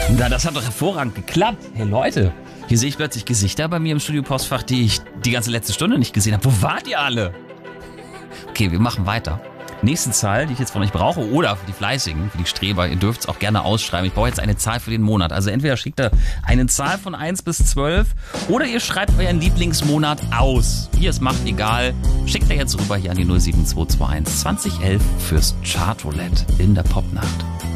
Na, das hat doch hervorragend geklappt. Hey Leute, hier sehe ich plötzlich Gesichter bei mir im Studio-Postfach, die ich die ganze letzte Stunde nicht gesehen habe. Wo wart ihr alle? Okay, wir machen weiter. Nächste Zahl, die ich jetzt von euch brauche, oder für die Fleißigen, für die Streber, ihr dürft es auch gerne ausschreiben. Ich brauche jetzt eine Zahl für den Monat. Also entweder schickt ihr eine Zahl von 1 bis 12 oder ihr schreibt euren Lieblingsmonat aus. Wie ihr es macht, egal. Schickt ihr jetzt rüber hier an die 07221 2011 fürs Chartroulette in der Popnacht.